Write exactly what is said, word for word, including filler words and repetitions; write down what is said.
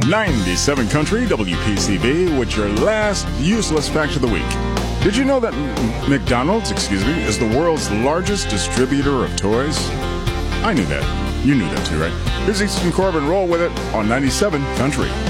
ninety-seven Country, W P C B, with your last useless fact of the week. Did you know that M- McDonald's, excuse me, is the world's largest distributor of toys? I knew that. You knew that too, right? Here's Easton Corbin. Roll with it on ninety-seven Country.